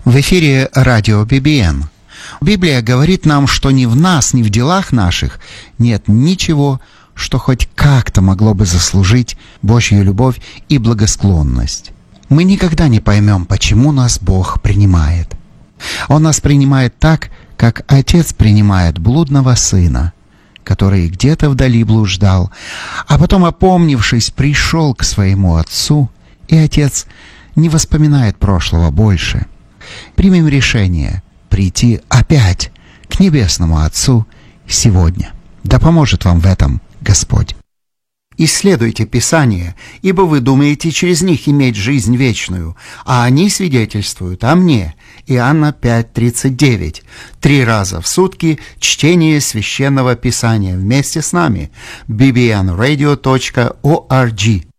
В эфире радио BBN. Библия говорит нам, что ни в нас, ни в делах наших нет ничего, что хоть как-то могло бы заслужить Божью любовь и благосклонность. Мы никогда не поймем, почему нас Бог принимает. Он нас принимает так, как отец принимает блудного сына, который где-то вдали блуждал, а потом, опомнившись, пришел к своему отцу, и отец не вспоминает прошлого больше. Примем решение прийти опять к Небесному Отцу сегодня. Да поможет вам в этом Господь. Исследуйте Писание, ибо вы думаете через них иметь жизнь вечную, а они свидетельствуют о мне. Иоанна 5:39. 3 раза в сутки чтение Священного Писания вместе с нами. bbnradio.org